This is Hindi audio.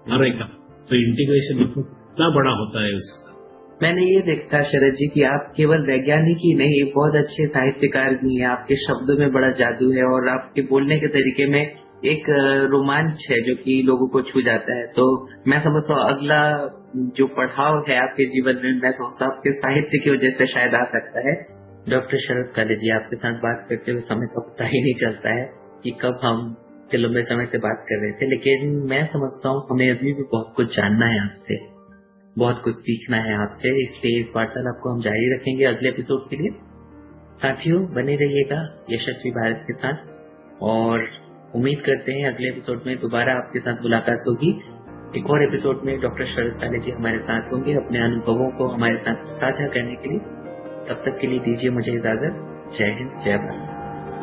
हर एक का, तो इंटीग्रेशन इतना बड़ा होता है उसका। मैंने ये देखा शरद जी कि आप केवल वैज्ञानिक ही नहीं, बहुत अच्छे साहित्यकार भी हैं। आपके शब्दों में बड़ा जादू है और आपके बोलने के तरीके में एक रोमांच है जो कि लोगों को छू जाता है। तो मैं समझता हूँ अगला जो पड़ाव है आपके जीवन में, मैं सोचता हूँ आपके साहित्य की वजह से शायद आ सकता है। डॉक्टर शरद काले जी, आपके साथ बात करते हुए समय का पता ही नहीं चलता है कि कब हम लंबे समय से बात कर रहे थे, लेकिन मैं समझता हूँ हमें अभी भी बहुत कुछ जानना है आपसे, बहुत कुछ सीखना है आपसे, इसलिए इस वार्तालाप को हम जारी रखेंगे अगले एपिसोड के लिए। साथियों, बने रहिएगा यशस्वी भारत के साथ, और उम्मीद करते हैं अगले एपिसोड में दोबारा आपके साथ मुलाकात होगी। एक और एपिसोड में डॉक्टर शरद काले जी हमारे साथ होंगे अपने अनुभवों को हमारे साथ साझा करने के लिए। तब तक के लिए दीजिए मुझे इजाजत। जय हिंद, जय भारत।